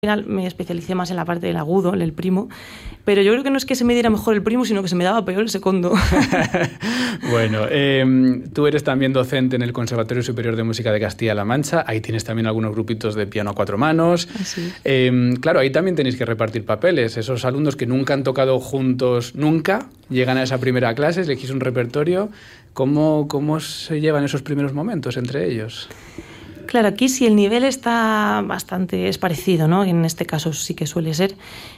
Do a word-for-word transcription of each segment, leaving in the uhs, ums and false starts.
final me especialicé más en la parte del agudo, en el primo, pero yo creo que no es que se me diera mejor el primo, sino que se me daba peor el segundo. Bueno, eh, tú eres también docente en el Conservatorio Superior de Música de Castilla-La Mancha, ahí tienes también algunos grupitos de piano a cuatro manos. Así. Eh, claro, ahí también tenéis que repartir papeles, esos alumnos que nunca han tocado juntos, nunca, llegan a esa primera clase, elegís un repertorio, ¿cómo, cómo se llevan esos primeros momentos entre ellos? Claro, aquí si el nivel está bastante, es parecido, ¿no? En este caso sí que suele ser.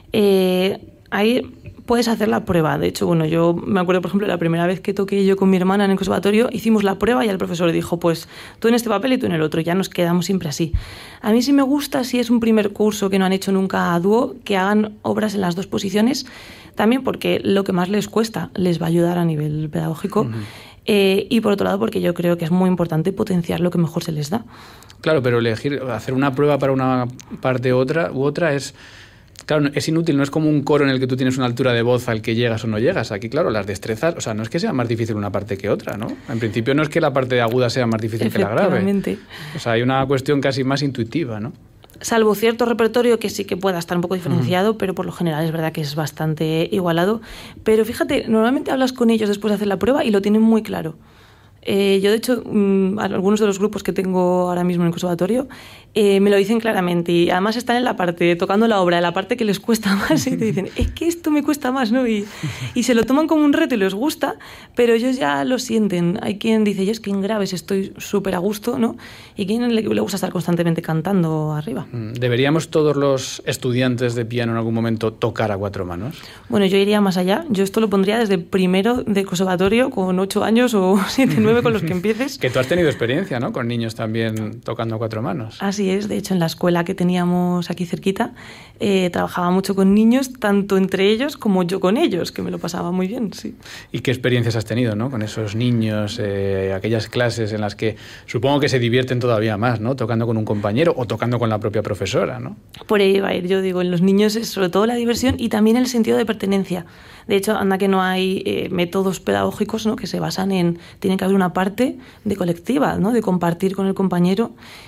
Eh, ahí puedes hacer la prueba. De hecho, bueno, yo me acuerdo, por ejemplo, la primera vez que toqué yo con mi hermana en el conservatorio, hicimos la prueba y el profesor dijo, pues tú en este papel y tú en el otro. Ya nos quedamos siempre así. A mí sí me gusta, si es un primer curso que no han hecho nunca a dúo, que hagan obras en las dos posiciones, también porque lo que más les cuesta les va a ayudar a nivel pedagógico. Uh-huh. Eh, y por otro lado, porque yo creo que es muy importante potenciar lo que mejor se les da. Claro, pero elegir, hacer una prueba para una parte u otra, u otra es, claro, es inútil, no es como un coro en el que tú tienes una altura de voz al que llegas o no llegas. Aquí, claro, las destrezas, o sea, no es que sea más difícil una parte que otra, ¿no? En principio no es que la parte aguda sea más difícil que la grave. O sea, hay una cuestión casi más intuitiva, ¿no? Salvo cierto repertorio que sí que pueda estar un poco diferenciado, uh-huh. pero por lo general es verdad que es bastante igualado. Pero fíjate, normalmente hablas con ellos después de hacer la prueba y lo tienen muy claro. Eh, yo, de hecho, mmm, algunos de los grupos que tengo ahora mismo en el conservatorio eh, me lo dicen claramente y además están en la parte, tocando la obra, en la parte que les cuesta más y te dicen, es que esto me cuesta más, ¿no? Y, y se lo toman como un reto y les gusta, pero ellos ya lo sienten. Hay quien dice, yo es que en graves estoy súper a gusto, ¿no? Y quien le, le gusta estar constantemente cantando arriba. ¿Deberíamos todos los estudiantes de piano en algún momento tocar a cuatro manos? Bueno, yo iría más allá. Yo esto lo pondría desde primero de conservatorio, con ocho años o siete, nueve, con los que empieces. Que tú has tenido experiencia, ¿no? Con niños también tocando a cuatro manos. Así es. De hecho, en la escuela que teníamos aquí cerquita, eh, trabajaba mucho con niños, tanto entre ellos como yo con ellos, que me lo pasaba muy bien, sí. ¿Y qué experiencias has tenido, ¿no? Con esos niños, eh, aquellas clases en las que supongo que se divierten todavía más, ¿no? Tocando con un compañero o tocando con la propia profesora, ¿no? Por ahí va a ir, yo digo, en los niños es sobre todo la diversión y también el sentido de pertenencia. De hecho, anda que no hay eh, métodos pedagógicos, ¿no? Que se basan en, tiene que haber una parte de colectiva, ¿no? De compartir con el compañero,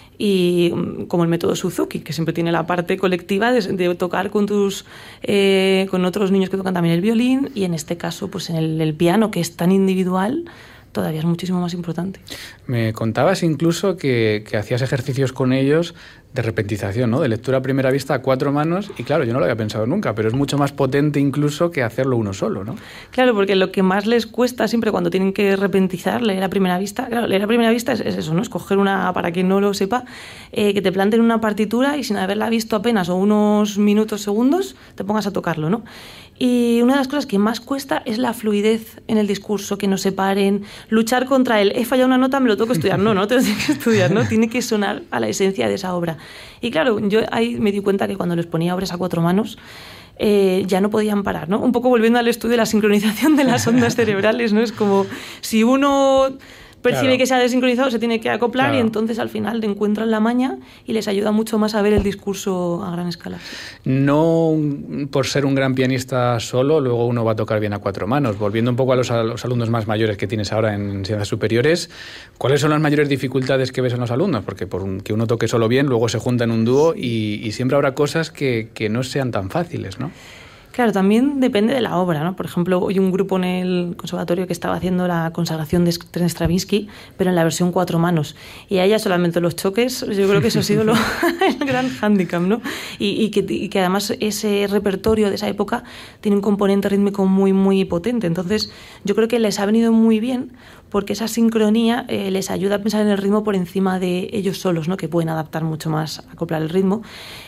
y como el método Suzuki, que siempre tiene la parte colectiva de, de tocar con tus eh, con otros niños que tocan también el violín, y en este caso pues en el, el piano, que es tan individual, todavía es muchísimo más importante. Me contabas incluso que, que hacías ejercicios con ellos de repetización, ¿no? De lectura a primera vista a cuatro manos, y claro, yo no lo había pensado nunca, pero es mucho más potente incluso que hacerlo uno solo, ¿no? Claro, porque lo que más les cuesta siempre cuando tienen que repentizar, leer a primera vista, claro, leer a primera vista es, es eso, ¿no? Escoger una, para quien no lo sepa, eh, que te planten una partitura y sin haberla visto apenas o unos minutos, segundos, te pongas a tocarlo, ¿no? Y una de las cosas que más cuesta es la fluidez en el discurso, que no se paren, luchar contra el he fallado una nota, me lo tengo que estudiar. No, no te lo tienes que estudiar, ¿no? Tiene que sonar a la esencia de esa obra. Y claro, yo ahí me di cuenta que cuando les ponía obras a cuatro manos, eh, ya no podían parar, ¿no? Un poco volviendo al estudio de la sincronización de las ondas cerebrales, ¿no? Es como si uno percibe claro. que se ha desincronizado, se tiene que acoplar, claro. y entonces al final te encuentran la maña y les ayuda mucho más a ver el discurso a gran escala. No por ser un gran pianista solo, luego uno va a tocar bien a cuatro manos. Volviendo un poco a los, a los alumnos más mayores que tienes ahora en enseñanzas superiores, ¿cuáles son las mayores dificultades que ves en los alumnos? Porque por un, que uno toque solo bien, luego se junta en un dúo y, y siempre habrá cosas que, que no sean tan fáciles, ¿no? Claro, también depende de la obra, ¿no? Por ejemplo, hay un grupo en el conservatorio que estaba haciendo la consagración de Stravinsky, pero en la versión cuatro manos. Y a ella solamente los choques, yo creo que eso ha sido lo, el gran hándicap, ¿no? Y, y, que, y que además ese repertorio de esa época tiene un componente rítmico muy, muy potente. Entonces, yo creo que les ha venido muy bien porque esa sincronía eh, les ayuda a pensar en el ritmo por encima de ellos solos, ¿no? Que pueden adaptar mucho más, acoplar el ritmo.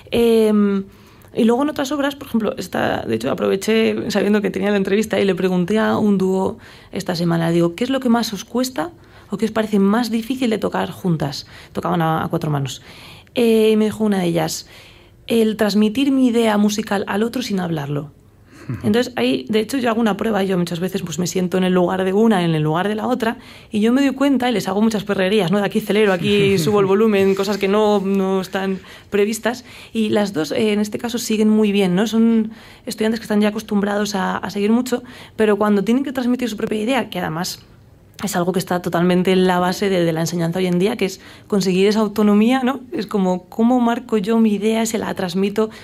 Eh, Y luego en otras obras, por ejemplo, esta, de hecho aproveché sabiendo que tenía la entrevista y le pregunté a un dúo esta semana, digo, ¿qué es lo que más os cuesta o qué os parece más difícil de tocar juntas? Tocaban a, a cuatro manos. Eh, y me dijo una de ellas, el transmitir mi idea musical al otro sin hablarlo. Entonces, ahí, de hecho, yo hago una prueba, yo muchas veces pues me siento en el lugar de una, en el lugar de la otra, y yo me doy cuenta y les hago muchas perrerías, ¿no? De aquí acelero, aquí subo el volumen, cosas que no, no están previstas, y las dos, eh, en este caso, siguen muy bien, ¿no? Son estudiantes que están ya acostumbrados a, a seguir mucho, pero cuando tienen que transmitir su propia idea, que además es algo que está totalmente en la base de, de la enseñanza hoy en día, que es conseguir esa autonomía, ¿no? Es como, ¿cómo marco yo mi idea, se la transmito